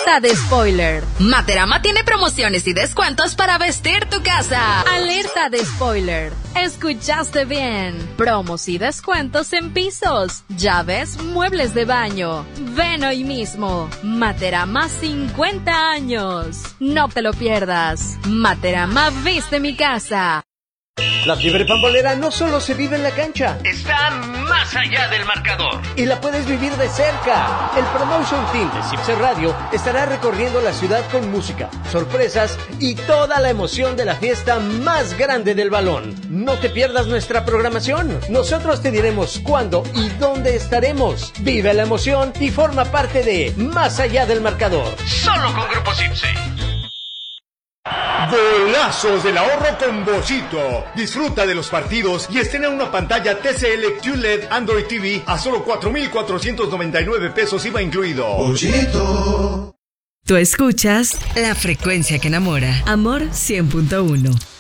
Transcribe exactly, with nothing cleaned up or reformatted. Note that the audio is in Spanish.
Alerta de spoiler. Materama tiene promociones y descuentos para vestir tu casa. Alerta de spoiler. Escuchaste bien. Promos y descuentos en pisos, llaves, muebles de baño. Ven hoy mismo. Materama cincuenta años. No te lo pierdas. Materama viste mi casa. La fiebre pambolera no solo se vive en la cancha, está más allá del marcador. Y la puedes vivir de cerca. El Promotion Team de Cipse Radio estará recorriendo la ciudad con música, sorpresas y toda la emoción de la fiesta más grande del balón. No te pierdas nuestra programación. Nosotros te diremos cuándo y dónde estaremos. Vive la emoción y forma parte de Más allá del marcador. Solo con Grupo Cipse. Golazos del ahorro con Bollito. Disfruta de los partidos y estrena una pantalla T C L Q L E D Android T V a solo cuatro mil cuatrocientos noventa y nueve pesos I V A incluido. Bollito. Tú escuchas La Frecuencia que Enamora. Amor cien punto uno.